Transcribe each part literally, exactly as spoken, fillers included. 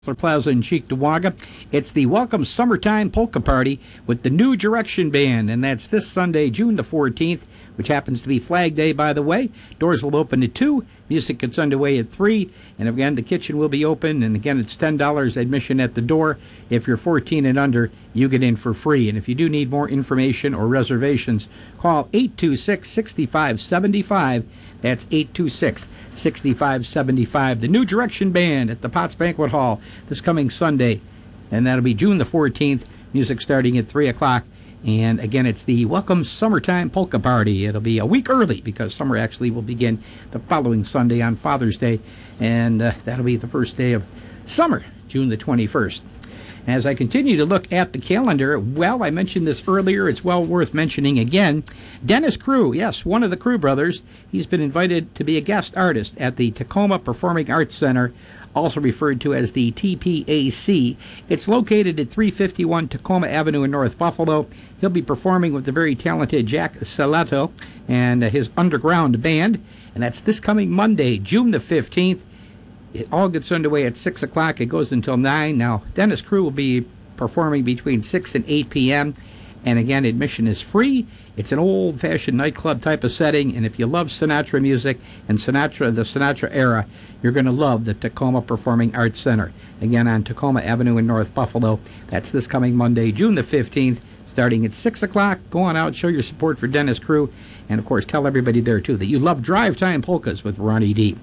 Plaza in Cheektowaga. It's the Welcome Summertime Polka Party with the New Direction Band, and that's this Sunday, June the fourteenth, which happens to be Flag Day, by the way. Doors will open at two. Music gets underway at three. And again, the kitchen will be open. And again, it's ten dollars admission at the door. If you're fourteen and under, you get in for free. And if you do need more information or reservations, call eight two six, six five seven five. That's eight two six, six five seven five. The New Direction Band at the Potts Banquet Hall this coming Sunday. And that'll be June the fourteenth. Music starting at three o'clock. And again, it's the Welcome Summertime Polka Party. It'll be a week early because summer actually will begin the following Sunday on Father's Day. And uh, that'll be the first day of summer, June the twenty-first. As I continue to look at the calendar, well, I mentioned this earlier. It's well worth mentioning again. Dennis Crew, yes, one of the Crew brothers. He's been invited to be a guest artist at the Tacoma Performing Arts Center, also referred to as the T P A C. It's located at three fifty-one Tacoma Avenue in North Buffalo. He'll be performing with the very talented Jack Salato and uh, his Underground Band. And that's this coming Monday, June the fifteenth. It all gets underway at six o'clock. It goes until nine. Now, Dennis Crew will be performing between six and eight p.m. And again, admission is free. It's an old-fashioned nightclub type of setting. And if you love Sinatra music and Sinatra, the Sinatra era, you're going to love the Tacoma Performing Arts Center. Again, on Tacoma Avenue in North Buffalo. That's this coming Monday, June the fifteenth, starting at six o'clock. Go on out, show your support for Dennis Crew. And, of course, tell everybody there, too, that you love Drive Time Polkas with Ronnie D.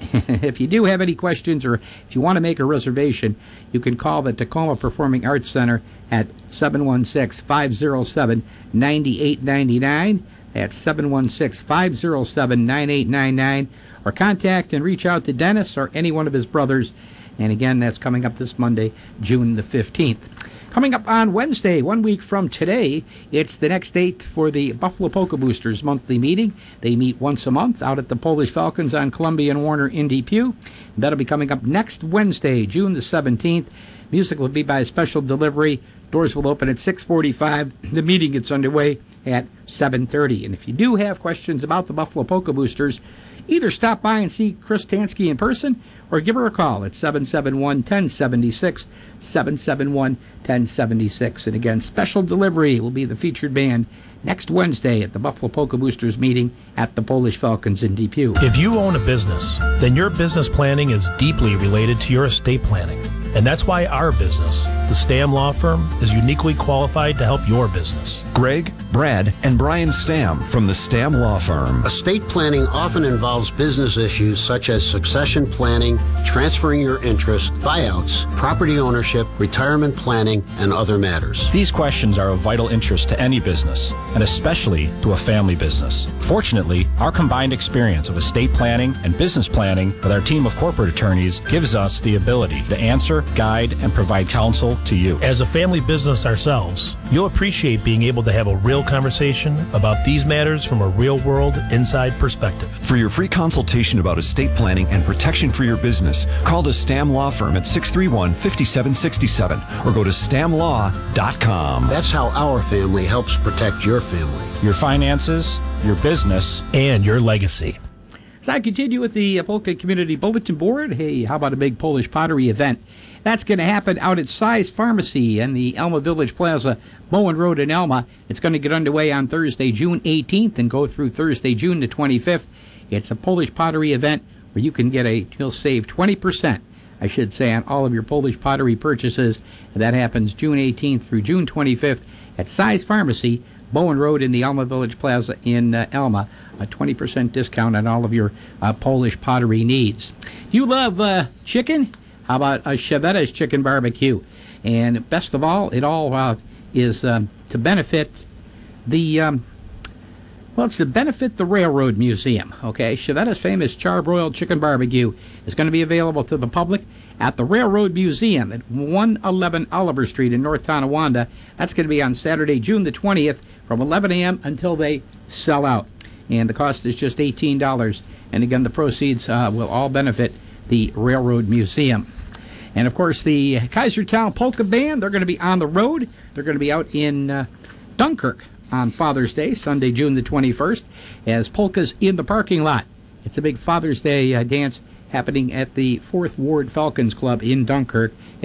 If you do have any questions or if you want to make a reservation, you can call the Tacoma Performing Arts Center at seven one six, five oh seven, nine eight nine nine. That's seven one six, five oh seven, nine eight nine nine. Or contact and reach out to Dennis or any one of his brothers. And, again, that's coming up this Monday, June the fifteenth. Coming up on Wednesday, one week from today, it's the next date for the Buffalo Polka Boosters monthly meeting. They meet once a month out at the Polish Falcons on Columbia and Warner in Depew. That'll be coming up next Wednesday, June the seventeenth. Music will be by special delivery. Doors will open at six forty-five. The meeting gets underway at seven thirty. And if you do have questions about the Buffalo Polka Boosters, either stop by and see Chris Tansky in person or give her a call at seven seven one, one oh seven six, seven seven one, one oh seven six. And again, special delivery will be the featured band next Wednesday at the Buffalo Polka Boosters meeting at the Polish Falcons in Depew. If you own a business, then your business planning is deeply related to your estate planning. And that's why our business, the Stam Law Firm, is uniquely qualified to help your business. Greg, Brad, and Brian Stam from the Stam Law Firm. Estate planning often involves business issues such as succession planning, transferring your interest, buyouts, property ownership, retirement planning, and other matters. These questions are of vital interest to any business, and especially to a family business. Fortunately, our combined experience of estate planning and business planning with our team of corporate attorneys gives us the ability to answer, guide, and provide counsel to you. As a family business ourselves, you'll appreciate being able to have a real conversation about these matters from a real-world, inside perspective. For your free consultation about estate planning and protection for your business, call the Stam Law Firm at six three one, five seven six seven or go to stam law dot com. That's how our family helps protect your family. Your finances, your business, and your legacy. As I continue with the Polka Community Bulletin Board, hey, how about a big Polish pottery event? That's going to happen out at Size Pharmacy in the Elma Village Plaza, Bowen Road in Elma. It's going to get underway on Thursday, June eighteenth, and go through Thursday, June the twenty-fifth. It's a Polish pottery event where you can get a, you'll save twenty percent, I should say, on all of your Polish pottery purchases. And that happens June eighteenth through June twenty-fifth at Size Pharmacy, Bowen Road in the Elma Village Plaza in uh, Elma. A twenty percent discount on all of your uh, Polish pottery needs. You love uh, chicken? How about a Chevetta's Chicken Barbecue? And best of all, it all uh, is um, to benefit the, um, well, it's to benefit the Railroad Museum, okay? Chevetta's famous charbroiled chicken barbecue is going to be available to the public at the Railroad Museum at one eleven Oliver Street in North Tonawanda. That's going to be on Saturday, June the twentieth from eleven a.m. until they sell out. And the cost is just eighteen dollars. And again, the proceeds uh, will all benefit the Railroad Museum. And, of course, the Kaisertown Polka Band, they're going to be on the road. They're going to be out in uh, Dunkirk on Father's Day, Sunday, June the twenty-first, as Polkas in the Parking Lot. It's a big Father's Day uh, dance happening at the fourth Ward Falcons Club in Dunkirk.